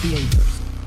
Creators.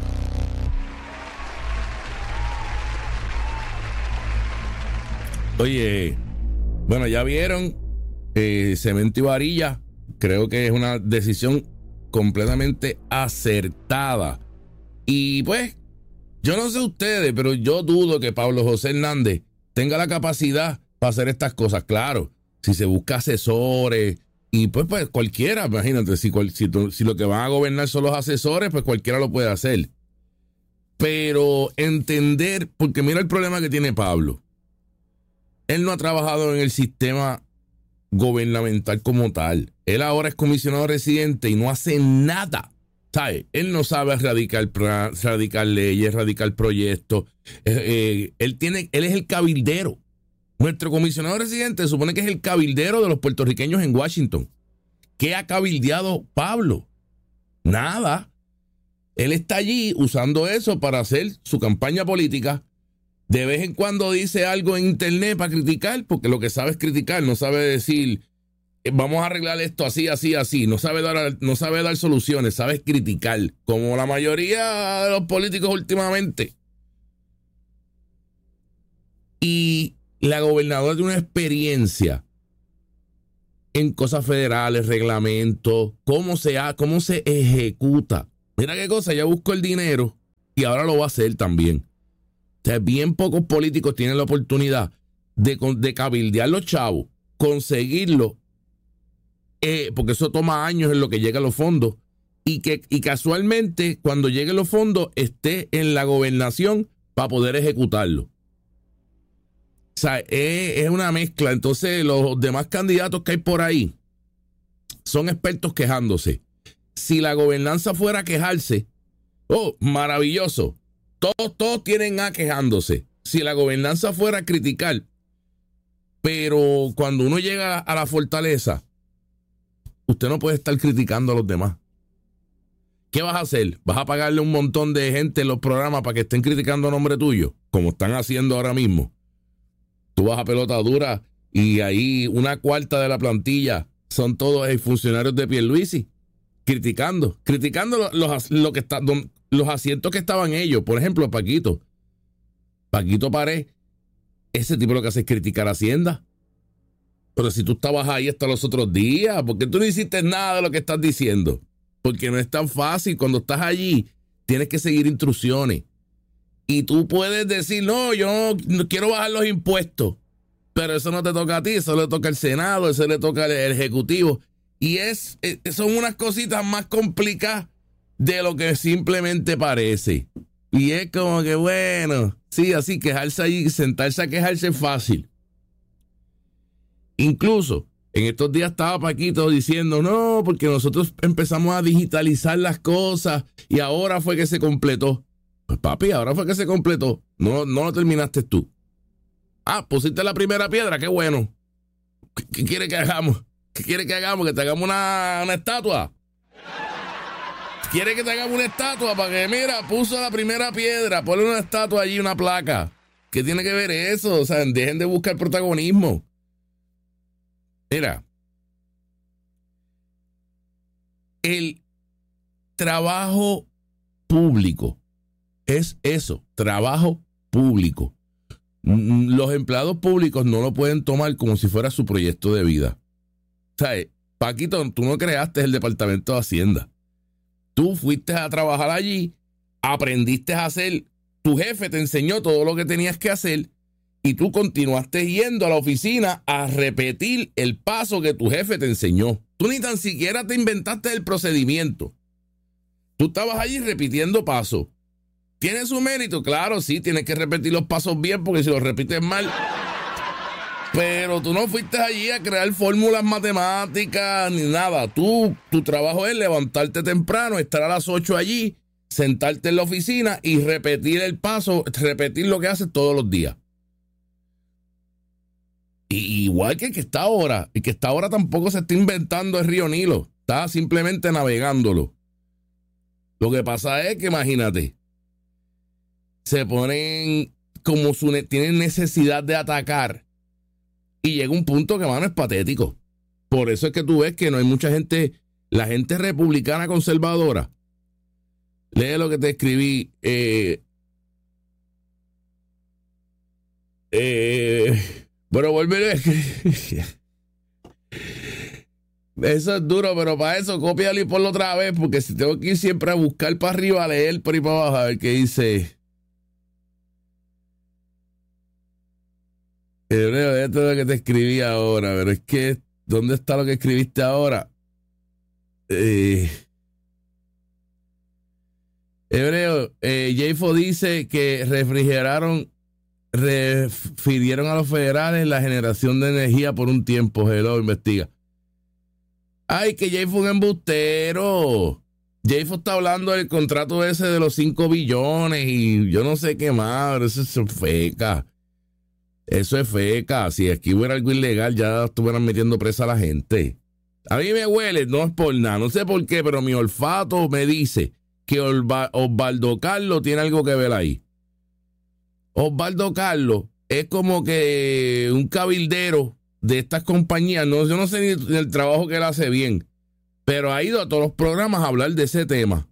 Oye, bueno, ya vieron, cemento y varilla, creo que es una decisión completamente acertada. Y pues, yo no sé ustedes, pero yo dudo que Pablo José Hernández tenga la capacidad para hacer estas cosas. Claro, si se busca asesores, y pues cualquiera, imagínate, si lo que van a gobernar son los asesores, pues cualquiera lo puede hacer. Pero entender, porque mira el problema que tiene Pablo. Él no ha trabajado en el sistema gubernamental como tal. Él ahora es comisionado residente y no hace nada. ¿Sabe? Él no sabe radicar leyes, radicar proyectos. Él es el cabildero. Nuestro comisionado residente supone que es el cabildero de los puertorriqueños en Washington. ¿Qué ha cabildeado Pablo? Nada. Él está allí usando eso para hacer su campaña política. De vez en cuando dice algo en internet para criticar, porque lo que sabe es criticar, no sabe decir, vamos a arreglar esto así, así, así. No sabe dar soluciones, sabe criticar, como la mayoría de los políticos últimamente. Y la gobernadora tiene una experiencia en cosas federales, reglamentos, cómo se ejecuta. Mira qué cosa, ella buscó el dinero y ahora lo va a hacer también. O sea, bien pocos políticos tienen la oportunidad de cabildear los chavos, conseguirlo, porque eso toma años en lo que llegan los fondos, y casualmente cuando lleguen los fondos esté en la gobernación para poder ejecutarlo. O sea, es una mezcla. Entonces los demás candidatos que hay por ahí son expertos quejándose. Si la gobernanza fuera a quejarse, oh, maravilloso. Todos tienen a quejándose. Si la gobernanza fuera a criticar, pero cuando uno llega a la fortaleza, usted no puede estar criticando a los demás. ¿Qué vas a hacer? ¿Vas a pagarle un montón de gente en los programas para que estén criticando a nombre tuyo? Como están haciendo ahora mismo. Tú vas a pelota dura y ahí una cuarta de la plantilla son todos funcionarios de Pierluisi criticando los asientos que estaban ellos. Por ejemplo, Paquito Pared, ese tipo lo que hace es criticar a Hacienda. Pero si tú estabas ahí hasta los otros días, ¿por qué tú no hiciste nada de lo que estás diciendo? Porque no es tan fácil. Cuando estás allí, tienes que seguir instrucciones. Y tú puedes decir, no, yo no quiero bajar los impuestos. Pero eso no te toca a ti, eso le toca al Senado, eso le toca al Ejecutivo. Y son unas cositas más complicadas de lo que simplemente parece. Y es como que, bueno, sí, así quejarse ahí, sentarse a quejarse es fácil. Incluso en estos días estaba Paquito diciendo, no, porque nosotros empezamos a digitalizar las cosas y ahora fue que se completó. Pues papi, ahora fue que se completó. No lo terminaste tú. Ah, pusiste la primera piedra, qué bueno. ¿Qué quiere que hagamos? ¿Qué quiere que hagamos? ¿Que te hagamos una estatua? ¿Quiere que te hagamos una estatua para que, mira, puso la primera piedra, ponle una estatua allí, una placa? ¿Qué tiene que ver eso? O sea, dejen de buscar protagonismo. Mira, el trabajo público es eso, trabajo público. Los empleados públicos no lo pueden tomar como si fuera su proyecto de vida. O sea, Paquito, tú no creaste el Departamento de Hacienda. Tú fuiste a trabajar allí, aprendiste a hacer, tu jefe te enseñó todo lo que tenías que hacer y tú continuaste yendo a la oficina a repetir el paso que tu jefe te enseñó. Tú ni tan siquiera te inventaste el procedimiento. Tú estabas allí repitiendo pasos. ¿Tiene su mérito? Claro, sí, tienes que repetir los pasos bien porque si los repites mal... Pero tú no fuiste allí a crear fórmulas matemáticas ni nada. Tu trabajo es levantarte temprano, estar a las 8 allí, sentarte en la oficina y repetir el paso, repetir lo que haces todos los días. Y igual que el que está ahora. El que está ahora tampoco se está inventando el río Nilo. Está simplemente navegándolo. Lo que pasa es que, imagínate, se ponen como tienen necesidad de atacar. Y llega un punto que, mano, es patético. Por eso es que tú ves que no hay mucha gente, la gente republicana conservadora, Lee lo que te escribí. Bueno, vuelve a escribir. Eso es duro, pero para eso cópialo y ponlo otra vez, porque si tengo que ir siempre a buscar para arriba, a leer por ahí para abajo, a ver qué dice. Hebreo, esto es lo que te escribí ahora, pero es que, ¿dónde está lo que escribiste ahora? Hebreo, Jayfo dice que refirieron a los federales la generación de energía por un tiempo. Hello, investiga. Ay, que Jayfo es un embustero. Jayfo está hablando del contrato ese de los 5 billones y yo no sé qué más, pero eso es feca. Eso es feca. Si aquí hubiera algo ilegal, ya estuvieran metiendo presa a la gente. A mí me huele, no es por nada, no sé por qué, pero mi olfato me dice que Osvaldo Carlos tiene algo que ver ahí. Osvaldo Carlos es como que un cabildero de estas compañías. No, yo no sé ni el trabajo que él hace bien, pero ha ido a todos los programas a hablar de ese tema.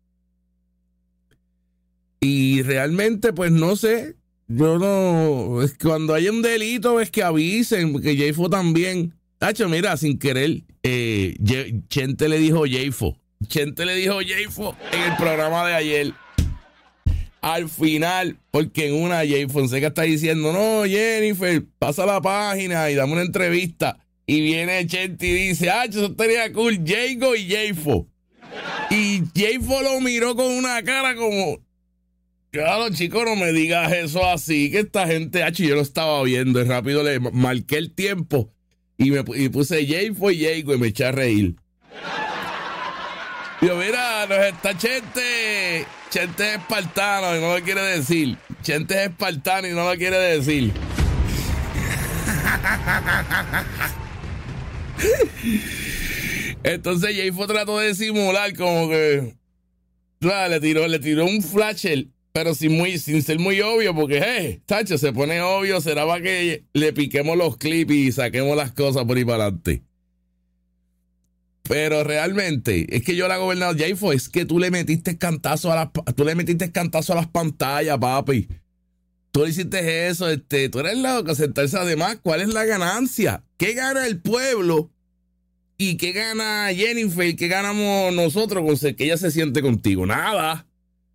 Y realmente, pues no sé, yo no, es que cuando hay un delito es que avisen, porque Jayfo también. Tacho, mira, sin querer, Chente le dijo Jayfo en el programa de ayer. Al final, porque en una Jay Fonseca está diciendo, no, Jennifer, pasa la página y dame una entrevista. Y viene Chente y dice, eso estaría cool, Jago y Jayfo. Y Jayfo lo miró con una cara como, claro, chico, no me digas eso así, que esta gente, yo lo estaba viendo y rápido le marqué el tiempo y puse Jayfo y Jago y me eché a reír. Digo, mira, nos está Chente. Chente es espartano y no lo quiere decir. Chente es espartano y no lo quiere decir. Entonces Jayfo trató de simular como que le tiró un flasher, pero sin ser muy obvio, porque tacho, se pone obvio, será para que le piquemos los clips y saquemos las cosas por ahí para adelante. Pero realmente, es que yo la gobernadora Jayfo, es que tú le metiste cantazo a las pantallas, papi. Tú le hiciste eso, tú eres loco, sentarse además. ¿Cuál es la ganancia? ¿Qué gana el pueblo? ¿Y qué gana Jennifer? ¿Qué ganamos nosotros con que ella se siente contigo? Nada.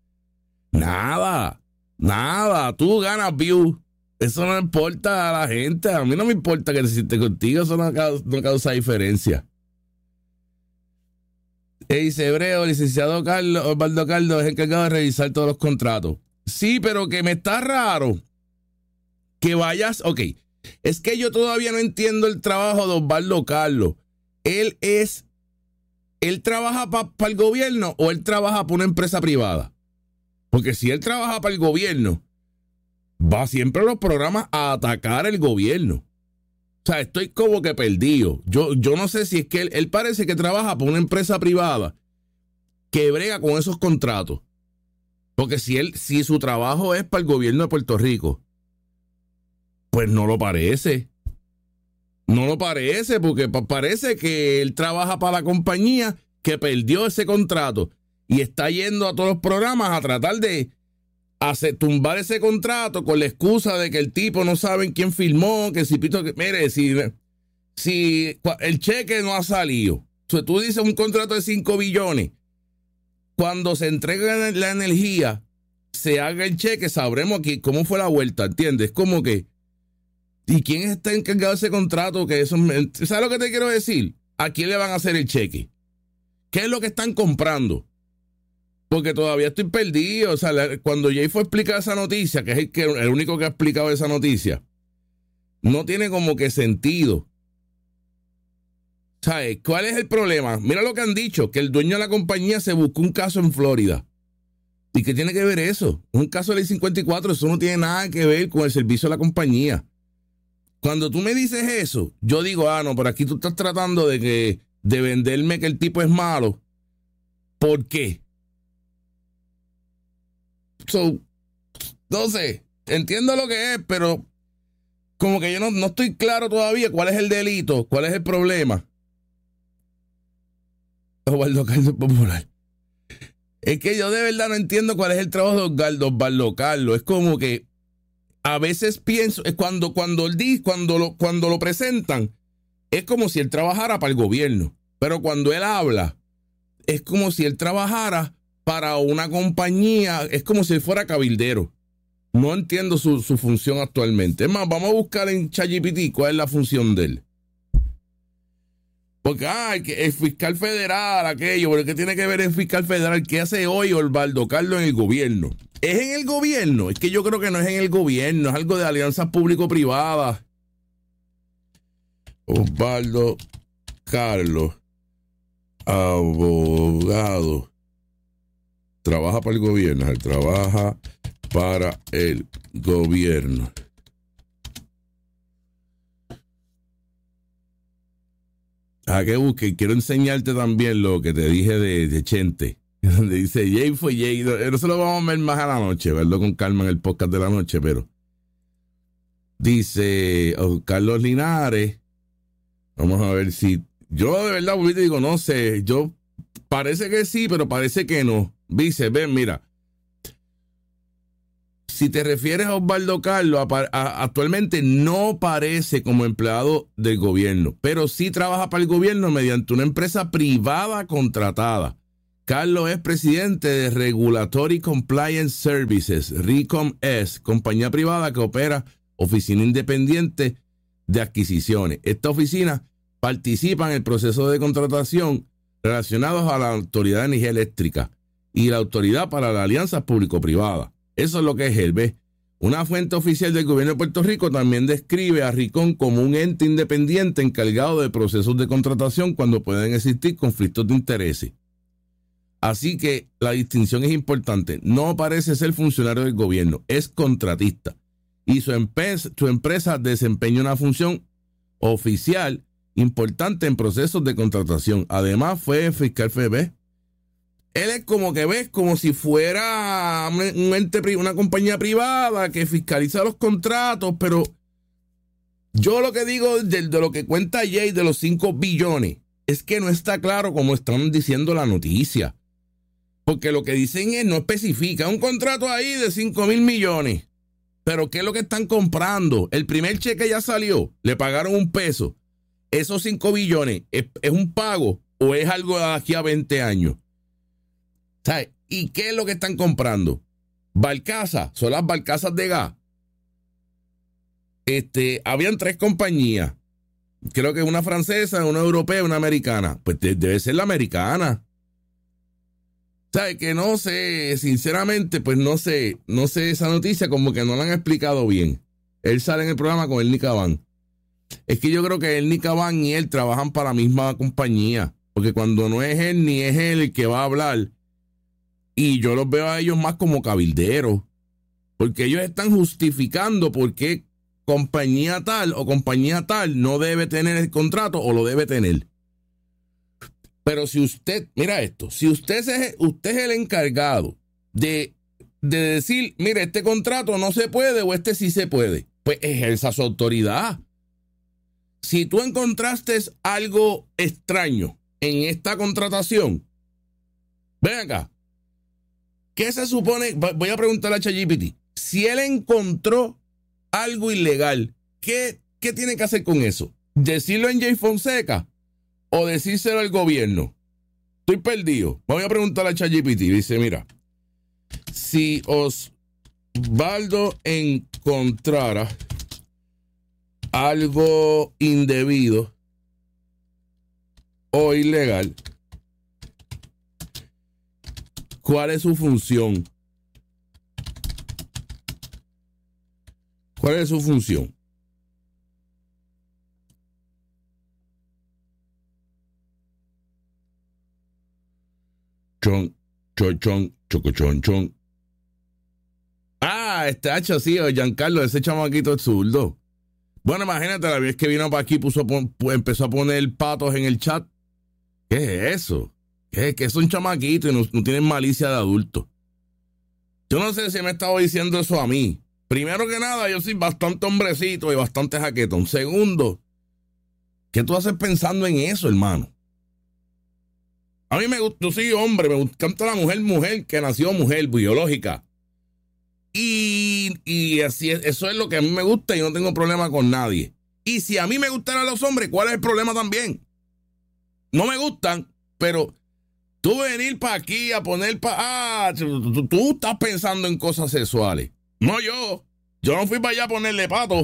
Tú ganas views. Eso no importa a la gente. A mí no me importa que se siente contigo. Eso no causa diferencia. Dice Hebreo, licenciado Osvaldo Carlos es encargado de revisar todos los contratos. Sí, pero que me está raro que vayas. Ok, es que yo todavía no entiendo el trabajo de Osvaldo Carlos. ¿Él trabaja para el gobierno o él trabaja para una empresa privada? Porque si él trabaja para el gobierno, va siempre a los programas a atacar el gobierno. O sea, estoy como que perdido. Yo no sé si es que él parece que trabaja por una empresa privada que brega con esos contratos. Porque si su trabajo es para el gobierno de Puerto Rico, pues no lo parece. No lo parece, porque parece que él trabaja para la compañía que perdió ese contrato y está yendo a todos los programas a tratar de tumbar ese contrato con la excusa de que el tipo no saben quién firmó, que si pito, mire, si el cheque no ha salido, o sea, tú dices un contrato de 5 billones, cuando se entregue la energía, se haga el cheque, sabremos aquí cómo fue la vuelta, ¿entiendes? Como que, ¿y quién está encargado de ese contrato? ¿Sabes lo que te quiero decir? ¿A quién le van a hacer el cheque? ¿Qué es lo que están comprando? Porque todavía estoy perdido. O sea, cuando Jayfo explica esa noticia, que es el único que ha explicado esa noticia, no tiene como que sentido. ¿Sabes? ¿Cuál es el problema? Mira lo que han dicho, que el dueño de la compañía se buscó un caso en Florida. ¿Y qué tiene que ver eso? Un caso de ley 54, eso no tiene nada que ver con el servicio de la compañía. Cuando tú me dices eso, yo digo, no, pero aquí tú estás tratando de venderme que el tipo es malo. ¿Por qué? No sé, entiendo lo que es, pero como que yo no estoy claro todavía cuál es el delito, cuál es el problema. Osvaldo Carlos Popular. Es que yo de verdad no entiendo cuál es el trabajo de Osvaldo Carlos. Es como que a veces pienso, es cuando lo presentan, es como si él trabajara para el gobierno. Pero cuando él habla, es como si él trabajara para una compañía, es como si él fuera cabildero. No entiendo su función actualmente. Es más, vamos a buscar en ChatGPT cuál es la función de él. Porque, que el fiscal federal, aquello, pero ¿qué tiene que ver el fiscal federal? ¿Qué hace hoy Osvaldo Carlos en el gobierno? ¿Es en el gobierno? Es que yo creo que no es en el gobierno, es algo de alianzas público-privadas. Osvaldo Carlos, abogado. Trabaja para el gobierno, él trabaja para el gobierno. A que busque, quiero enseñarte también lo que te dije de Chente, donde dice Jay fue Jay. No se lo vamos a ver más a la noche, verlo con calma en el podcast de la noche, pero dice Carlos Linares. Vamos a ver si yo de verdad te digo, no sé, yo parece que sí, pero parece que no. Dice, ven, mira, si te refieres a Osvaldo Carlos, actualmente no parece como empleado del gobierno, pero sí trabaja para el gobierno mediante una empresa privada contratada. Carlos es presidente de Regulatory Compliance Services, RICOM-S, compañía privada que opera oficina independiente de adquisiciones. Esta oficina participa en el proceso de contratación relacionados a la Autoridad de Energía Eléctrica y la Autoridad para las Alianzas Público-Privadas. Eso es lo que es él, ¿ves? Una fuente oficial del gobierno de Puerto Rico también describe a RICOM como un ente independiente encargado de procesos de contratación cuando pueden existir conflictos de intereses. Así que la distinción es importante. No parece ser funcionario del gobierno, es contratista. Y su empresa desempeña una función oficial importante en procesos de contratación. Además, fue fiscal FB. Él es como que ves, como si fuera una compañía privada que fiscaliza los contratos, pero yo lo que digo de lo que cuenta Jay de los 5 billones es que no está claro como están diciendo la noticia. Porque lo que dicen no especifica un contrato ahí de 5,000 millones. Pero ¿qué es lo que están comprando? El primer cheque ya salió, le pagaron $1. Esos 5 billones, ¿es un pago o es algo de aquí a 20 años? ¿Sabes? ¿Y qué es lo que están comprando? Barcazas, son las barcazas de gas. Habían 3 compañías. Creo que una francesa, una europea, una americana. Pues debe ser la americana. ¿Sabes? Que no sé, sinceramente, pues no sé esa noticia, como que no la han explicado bien. Él sale en el programa con Ernie Caban. Es que yo creo que Ernie Caban y él trabajan para la misma compañía. Porque cuando no es él, ni es él el que va a hablar. Y yo los veo a ellos más como cabilderos. Porque ellos están justificando por qué compañía tal o compañía tal no debe tener el contrato o lo debe tener. Pero si usted, mira esto, si usted es el encargado de decir, mire, este contrato no se puede o este sí se puede, pues ejerza su autoridad. Si tú encontraste algo extraño en esta contratación, ven acá, ¿qué se supone? Voy a preguntarle a ChatGPT. Si él encontró algo ilegal, ¿qué tiene que hacer con eso? ¿Decirlo en Jay Fonseca o decírselo al gobierno? Estoy perdido. Voy a preguntarle a ChatGPT. Dice, mira, si Osvaldo encontrara algo indebido o ilegal, ¿cuál es su función? ¿Cuál es su función? Chon, chocochon, chon. Hacho, sí, Giancarlo, ese chamaquito es zurdo. Bueno, imagínate, la vez que vino para aquí empezó a poner patos en el chat. ¿Qué es eso? ¿Qué es un chamaquito y no tienen malicia de adulto? Yo no sé si me estaba diciendo eso a mí. Primero que nada, yo soy bastante hombrecito y bastante jaquetón. Segundo, ¿qué tú haces pensando en eso, hermano? A mí me gusta, yo soy hombre, me encanta la mujer que nació mujer, biológica. Y así es, eso es lo que a mí me gusta y no tengo problema con nadie. Y si a mí me gustan los hombres, ¿cuál es el problema también? No me gustan, pero tú venir para aquí a poner tú estás pensando en cosas sexuales. No yo. Yo no fui para allá a ponerle pato.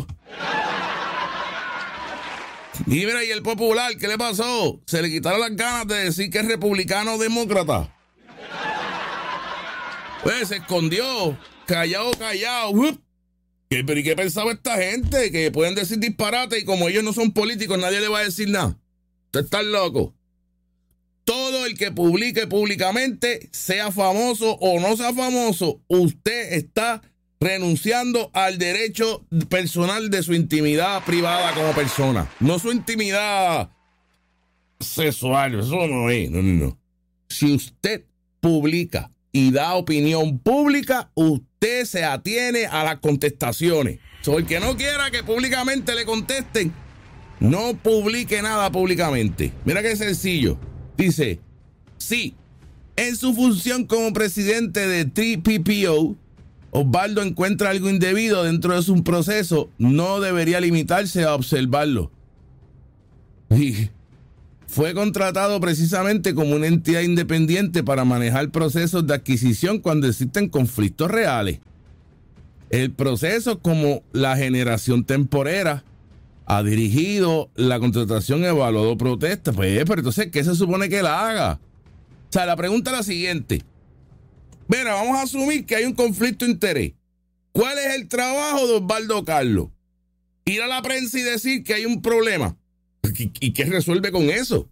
Y mira, y el popular, ¿qué le pasó? Se le quitaron las ganas de decir que es republicano o demócrata. Pues se escondió, callado. ¿Pero y qué pensaba esta gente? Que pueden decir disparate y como ellos no son políticos, nadie le va a decir nada. Usted está loco. Todo el que publique públicamente, sea famoso o no sea famoso, usted está renunciando al derecho personal de su intimidad privada como persona. No su intimidad sexual, eso no es. No. Si usted publica y da opinión pública, usted se atiene a las contestaciones. El que no quiera que públicamente le contesten, no publique nada públicamente. Mira qué sencillo. Dice, sí, en su función como presidente de TPPO, Osvaldo encuentra algo indebido dentro de su proceso, no debería limitarse a observarlo. Y fue contratado precisamente como una entidad independiente para manejar procesos de adquisición cuando existen conflictos reales. El proceso como la generación temporera ha dirigido la contratación, evaluado protestas. Pues, pero entonces, ¿qué se supone que la haga? O sea, la pregunta es la siguiente. Mira, vamos a asumir que hay un conflicto de interés. ¿Cuál es el trabajo de Osvaldo Carlos? Ir a la prensa y decir que hay un problema. ¿Y qué resuelve con eso?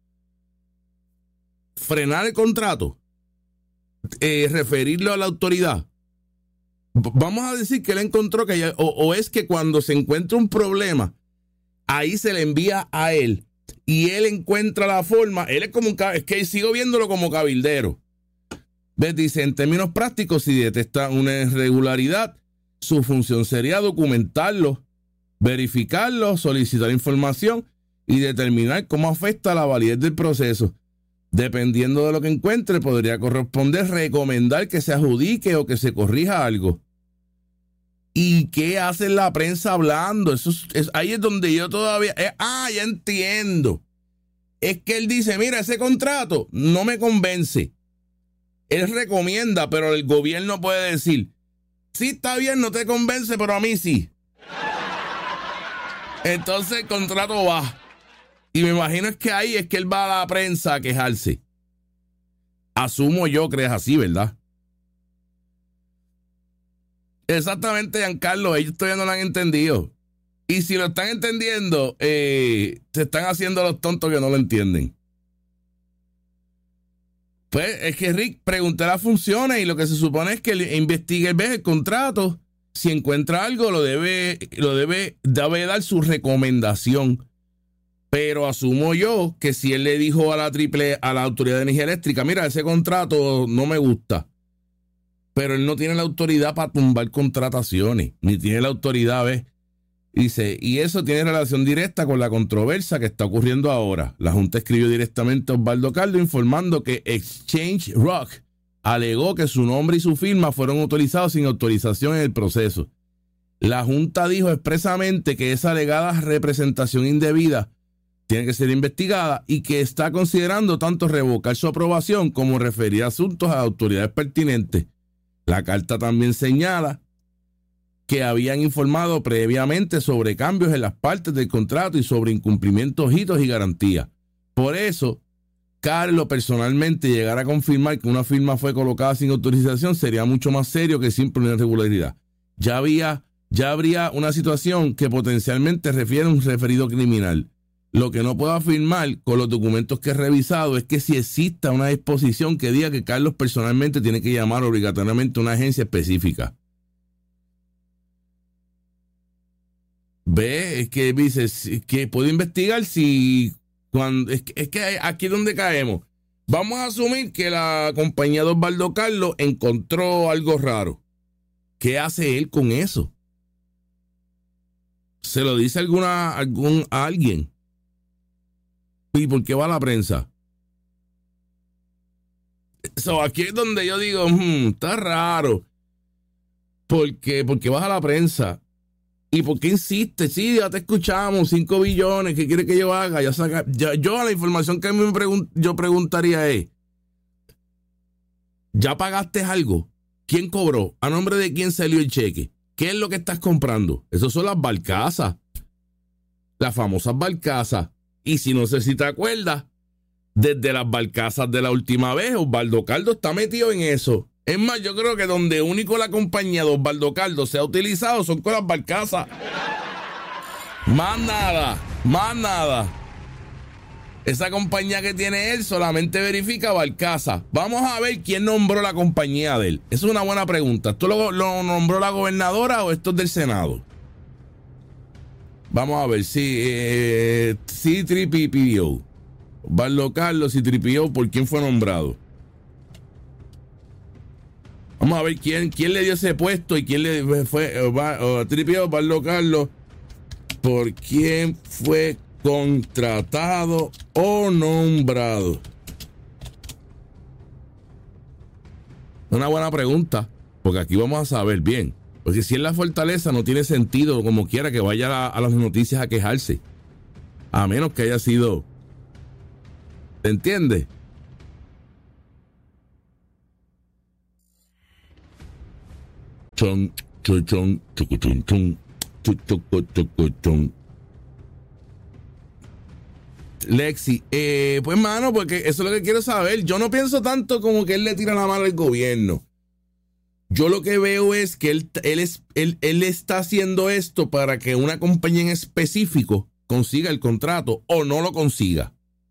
Frenar el contrato. Referirlo a la autoridad. Vamos a decir que él encontró que o es que cuando se encuentra un problema, ahí se le envía a él y él encuentra la forma. Él es como es que sigo viéndolo como cabildero. ¿Ves? Dice, en términos prácticos, si detecta una irregularidad, su función sería documentarlo, verificarlo, solicitar información y determinar cómo afecta la validez del proceso. Dependiendo de lo que encuentre, podría corresponder recomendar que se adjudique o que se corrija algo. ¿Y qué hace la prensa hablando? Ahí es donde yo todavía... ya entiendo. Es que él dice, mira, ese contrato no me convence. Él recomienda, pero el gobierno puede decir, sí, está bien, no te convence, pero a mí sí. Entonces el contrato va. Y me imagino es que ahí es que él va a la prensa a quejarse. Asumo yo que es así, ¿verdad? Exactamente, Giancarlo, ellos todavía no lo han entendido. Y si lo están entendiendo, se están haciendo los tontos que no lo entienden. Pues es que Rick pregunta las funciones y lo que se supone es que investigue el contrato. Si encuentra algo, lo debe dar su recomendación. Pero asumo yo que si él le dijo a la Autoridad de Energía Eléctrica, mira, ese contrato no me gusta. Pero él no tiene la autoridad para tumbar contrataciones, ni tiene la autoridad, ¿ves? Dice, y eso tiene relación directa con la controversia que está ocurriendo ahora. La Junta escribió directamente a Osvaldo Carlos informando que Exchange Rock alegó que su nombre y su firma fueron utilizados sin autorización en el proceso. La Junta dijo expresamente que esa alegada representación indebida tiene que ser investigada y que está considerando tanto revocar su aprobación como referir asuntos a autoridades pertinentes. La carta también señala que habían informado previamente sobre cambios en las partes del contrato y sobre incumplimientos, hitos y garantías. Por eso, Carlos personalmente llegar a confirmar que una firma fue colocada sin autorización sería mucho más serio que simple una irregularidad. Ya habría una situación que potencialmente refiere a un referido criminal. Lo que no puedo afirmar con los documentos que he revisado es que si exista una disposición que diga que Carlos personalmente tiene que llamar obligatoriamente a una agencia específica. Ve, es que dice que puedo investigar si cuando es que aquí es donde caemos. Vamos a asumir que la compañía de Osvaldo Carlos encontró algo raro. ¿Qué hace él con eso? ¿Se lo dice a alguien? ¿Y por qué va a la prensa? So, aquí es donde yo digo, está raro. Porque vas a la prensa. ¿Y por qué insistes? Sí, ya te escuchamos, 5 billones, ¿qué quiere que yo haga? Yo la información que a mí yo preguntaría es, ¿ya pagaste algo? ¿Quién cobró? ¿A nombre de quién salió el cheque? ¿Qué es lo que estás comprando? Esas son las barcazas. Las famosas barcazas. Y si no sé si te acuerdas, desde las barcazas de la última vez, Osvaldo Caldo está metido en eso. Es más, yo creo que donde único la compañía de Osvaldo Caldo se ha utilizado son con las barcazas. Más nada, más nada. Esa compañía que tiene él solamente verifica barcazas. Vamos a ver quién nombró la compañía de él. Esa es una buena pregunta. ¿Esto lo nombró la gobernadora o esto es del Senado? Vamos a ver, sí, C-3PO. Osvaldo Carlos C-3PO, ¿por quién fue nombrado? Vamos a ver quién le dio ese puesto y quién le fue C-3PO, Osvaldo Carlos, ¿por quién fue contratado o nombrado? Una buena pregunta, porque aquí vamos a saber bien. Porque si es la fortaleza, no tiene sentido como quiera que vaya a las noticias a quejarse. A menos que haya sido... ¿Te entiendes? Lexi, pues mano, porque eso es lo que quiero saber. Yo no pienso tanto como que él le tira la mano al gobierno. Yo lo que veo es que él está haciendo esto para que una compañía en específico consiga el contrato o no lo consiga.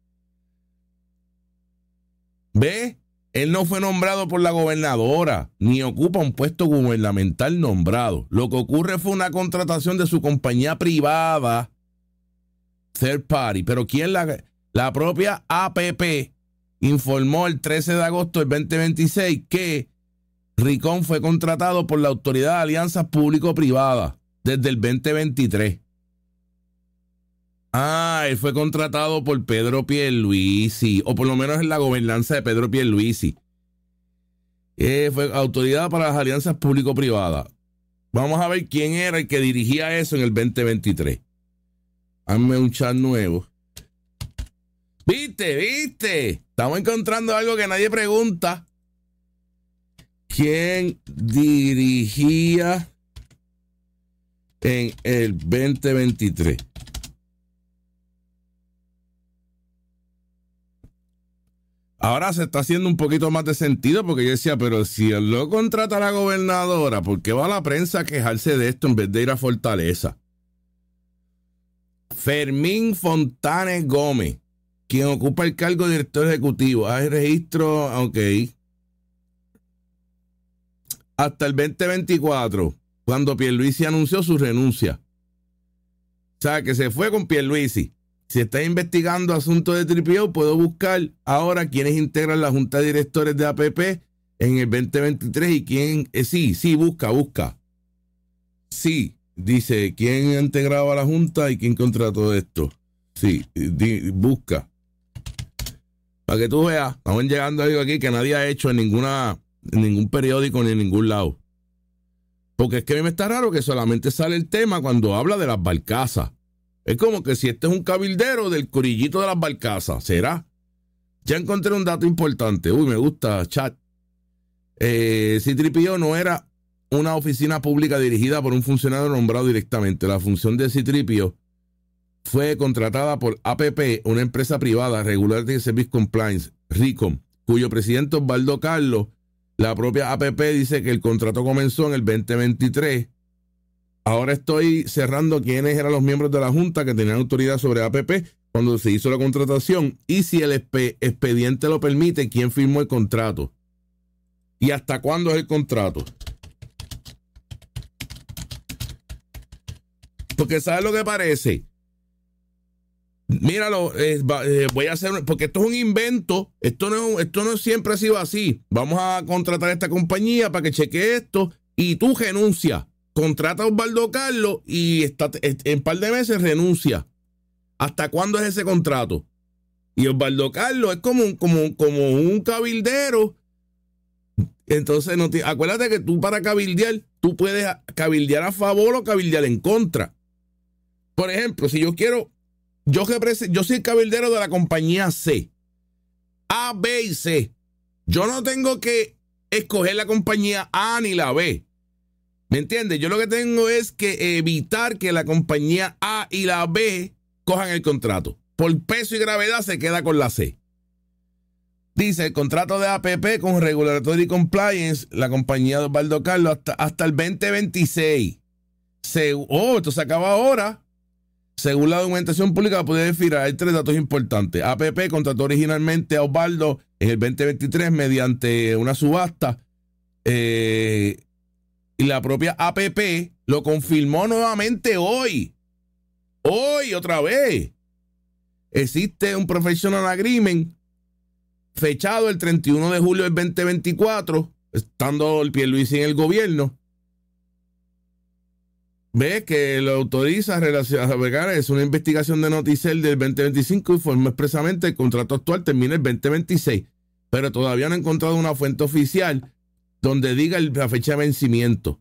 ¿Ve? Él no fue nombrado por la gobernadora, ni ocupa un puesto gubernamental nombrado. Lo que ocurre fue una contratación de su compañía privada, third party. Pero ¿quién la propia APP informó el 13 de agosto del 2026 que Ricón fue contratado por la Autoridad de Alianzas Público-Privadas desde el 2023. Él fue contratado por Pedro Pierluisi, o por lo menos en la gobernanza de Pedro Pierluisi. Fue autoridad para las alianzas público-privadas. Vamos a ver quién era el que dirigía eso en el 2023. Hazme un chat nuevo. ¿Viste? Estamos encontrando algo que nadie pregunta. ¿Quién dirigía en el 2023? Ahora se está haciendo un poquito más de sentido porque yo decía, pero si él lo contrata a la gobernadora, ¿por qué va a la prensa a quejarse de esto en vez de ir a Fortaleza? Fermín Fontanes Gómez, quien ocupa el cargo de director ejecutivo. Hay registro, ok. Hasta el 2024, cuando Pierluisi anunció su renuncia. O sea, que se fue con Pierluisi. Si está investigando asuntos de tripeo, puedo buscar ahora quiénes integran la Junta de Directores de APP en el 2023 y quién... sí, busca. Sí, dice quién integraba la Junta y quién contrató esto. Sí, busca. Para que tú veas, estamos llegando a algo aquí que nadie ha hecho en ningún periódico ni en ningún lado. Porque es que a mí me está raro que solamente sale el tema cuando habla de las barcazas. Es como que si este es un cabildero del corillito de las barcazas. ¿Será? Ya encontré un dato importante. Uy, me gusta, chat. C-3PO no era una oficina pública dirigida por un funcionario nombrado directamente. La función de C-3PO fue contratada por APP, una empresa privada, Regulatory Service Compliance, RICOM, cuyo presidente Osvaldo Carlos, la propia APP dice que el contrato comenzó en el 2023. Ahora estoy cerrando quiénes eran los miembros de la Junta que tenían autoridad sobre APP cuando se hizo la contratación y si el expediente lo permite, quién firmó el contrato y hasta cuándo es el contrato. Porque ¿sabes lo que parece? Míralo, voy a hacer, porque esto es un invento, esto no siempre ha sido así. Vamos a contratar a esta compañía para que chequee esto y tú renuncias. Contrata a Osvaldo Carlos y en un par de meses renuncia. ¿Hasta cuándo es ese contrato? Y Osvaldo Carlos es como un cabildero Entonces, acuérdate que tú para cabildear, tú puedes cabildear a favor o cabildear en contra. Por ejemplo, si yo quiero, yo soy cabildero de la compañía C, A, B y C. Yo no tengo que escoger la compañía A ni la B. ¿Me entiendes? Yo lo que tengo es que evitar que la compañía A y la B cojan el contrato. Por peso y gravedad se queda con la C. Dice, el contrato de APP con Regulatory Compliance, la compañía de Osvaldo Carlos, hasta el 2026. Esto se acaba ahora. Según la documentación pública, puede decir, hay 3 datos importantes. APP contrató originalmente a Osvaldo en el 2023 mediante una subasta. Y la propia APP lo confirmó nuevamente hoy. Hoy, otra vez. Existe un Professional Agreement fechado el 31 de julio del 2024, estando el Pierluisi en el gobierno. Ve que lo autoriza es una investigación de Noticel del 2025 y informó expresamente el contrato actual termina el 2026, pero todavía no he encontrado una fuente oficial donde diga la fecha de vencimiento.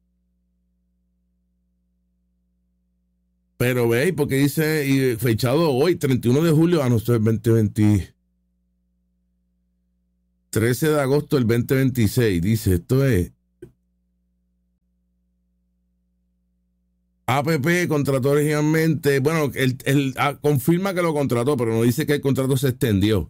Pero ve, porque dice y fechado hoy, 31 de julio, a nuestro 2020, 13 de agosto del 2026. Dice, esto es APP contrató originalmente, bueno, él confirma que lo contrató, pero no dice que el contrato se extendió.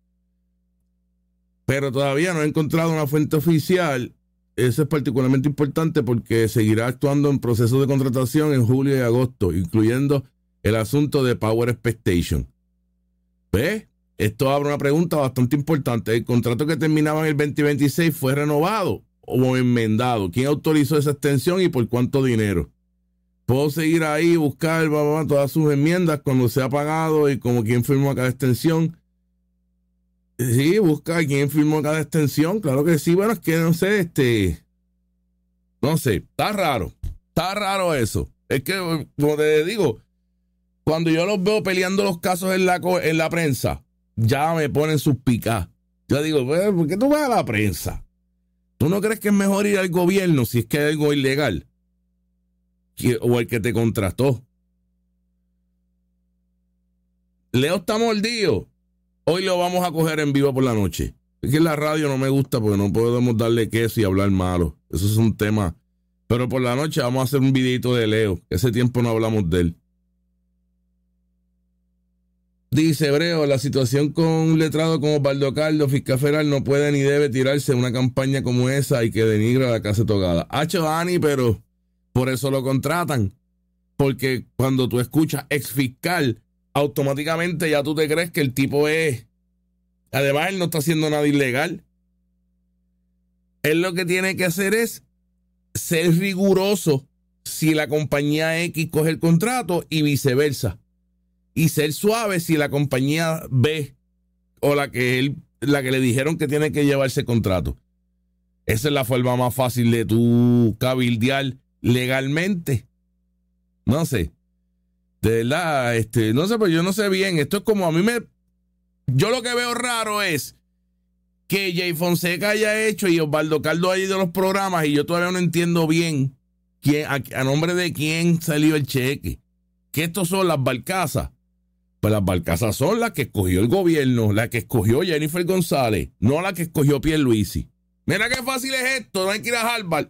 Pero todavía no he encontrado una fuente oficial. Eso es particularmente importante porque seguirá actuando en procesos de contratación en julio y agosto, incluyendo el asunto de Power Expectation. ¿Ves? Esto abre una pregunta bastante importante. ¿El contrato que terminaba en el 2026 fue renovado o enmendado? ¿Quién autorizó esa extensión y por cuánto dinero? Puedo seguir ahí y buscar todas sus enmiendas cuando sea pagado y como quién firmó cada extensión. Sí, busca quién firmó cada extensión. Claro que sí. Bueno, es que no sé, no sé, está raro eso. Es que, como te digo, cuando yo los veo peleando los casos en la prensa, ya me ponen sus picas. Yo digo, ¿por qué tú vas a la prensa? ¿Tú no crees que es mejor ir al gobierno si es que hay algo ilegal? O el que te contrató. Leo está mordido. Hoy lo vamos a coger en vivo por la noche. Es que en la radio no me gusta porque no podemos darle queso y hablar malo. Eso es un tema. Pero por la noche vamos a hacer un videito de Leo. Ese tiempo no hablamos de él. Dice Hebreo, la situación con un letrado como Osvaldo Carlos, fiscal federal, no puede ni debe tirarse una campaña como esa y que denigra la casa togada. Hacho Dani, pero por eso lo contratan. Porque cuando tú escuchas ex fiscal, automáticamente ya tú te crees que el tipo es... Además, él no está haciendo nada ilegal. Él lo que tiene que hacer es ser riguroso si la compañía X coge el contrato y viceversa. Y ser suave si la compañía B o la que le dijeron que tiene que llevarse el contrato. Esa es la forma más fácil de tú cabildear legalmente. No sé. De verdad, no sé, pero yo no sé bien. Esto es como yo lo que veo raro es que Jay Fonseca haya hecho y Osvaldo Carlos haya ido a los programas y yo todavía no entiendo bien a nombre de quién salió el cheque. Que estos son las barcazas. Pues las barcazas son las que escogió el gobierno, las que escogió Jennifer González, no las que escogió Pierluisi. Mira qué fácil es esto, no hay que ir a Harvard.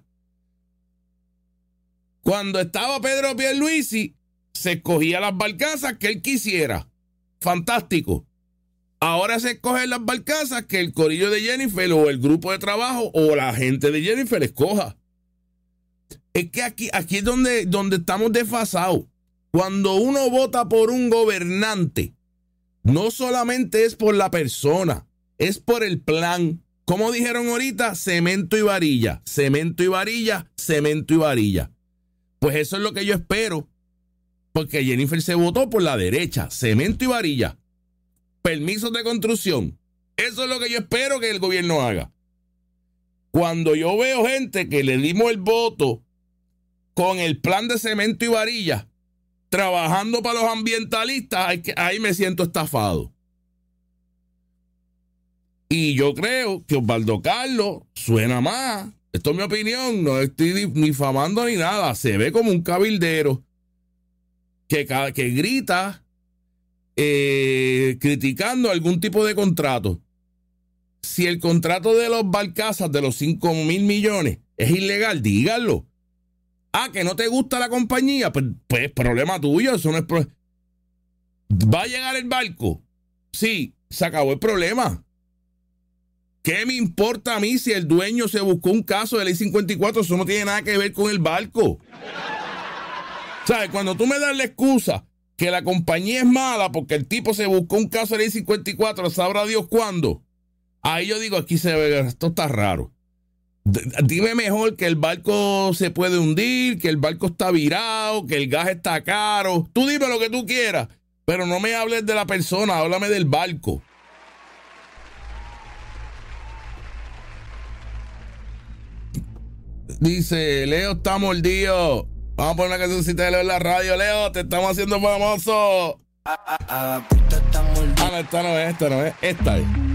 Cuando estaba Pedro Pierluisi, se escogía las barcazas que él quisiera. Fantástico. Ahora se escogen las barcazas que el corillo de Jennifer o el grupo de trabajo o la gente de Jennifer escoja. Es que aquí es donde estamos desfasados. Cuando uno vota por un gobernante, no solamente es por la persona, es por el plan. Como dijeron ahorita, cemento y varilla, cemento y varilla, cemento y varilla. Pues eso es lo que yo espero. Porque Jennifer se votó por la derecha, cemento y varilla. Permisos de construcción. Eso es lo que yo espero que el gobierno haga. Cuando yo veo gente que le dimos el voto con el plan de cemento y varilla, trabajando para los ambientalistas, ahí me siento estafado. Y yo creo que Osvaldo Carlos suena más. Esto es mi opinión, no estoy ni difamando ni nada. Se ve como un cabildero que grita criticando algún tipo de contrato. Si el contrato de los Barcazas de los 5,000 millones es ilegal, díganlo. Que no te gusta la compañía, pues problema tuyo, eso no es ¿Va a llegar el barco? Sí, se acabó el problema. ¿Qué me importa a mí si el dueño se buscó un caso de ley 54? Eso no tiene nada que ver con el barco. ¿Sabes? Cuando tú me das la excusa que la compañía es mala porque el tipo se buscó un caso de ley 54, sabrá Dios cuándo. Ahí yo digo, aquí se ve, esto está raro. Dime mejor que el barco se puede hundir, que el barco está virado, que el gas está caro. Tú dime lo que tú quieras, pero no me hables de la persona, háblame del barco. Dice, Leo está mordido. Vamos a poner una cancioncita de Leo en la radio. Leo, te estamos haciendo famoso. No, esta no es. Esta es.